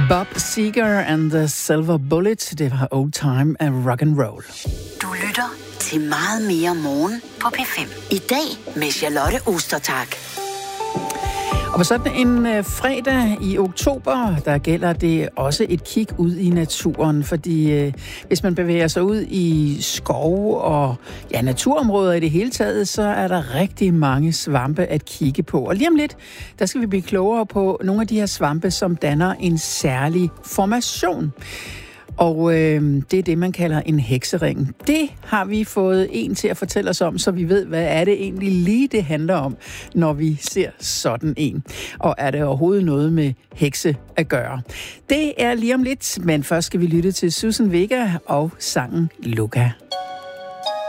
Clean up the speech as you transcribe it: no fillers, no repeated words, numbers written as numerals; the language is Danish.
Bob Seger and the Silver Bullet, det var Old Time Rock and Roll. Du lytter til Meget mere morgen på P5. I dag med Charlotte Ostertag. Og på sådan en fredag i oktober, der gælder det også et kig ud i naturen, fordi hvis man bevæger sig ud i skov og naturområder i det hele taget, så er der rigtig mange svampe at kigge på. Og lige om lidt, der skal vi blive klogere på nogle af de her svampe, som danner en særlig formation. Og det er det, man kalder en heksering. Det har vi fået en til at fortælle os om, så vi ved, hvad er det egentlig lige, det handler om, når vi ser sådan en. Og er det overhovedet noget med hekse at gøre? Det er lige om lidt, men først skal vi lytte til Susan Vega og sangen Luca.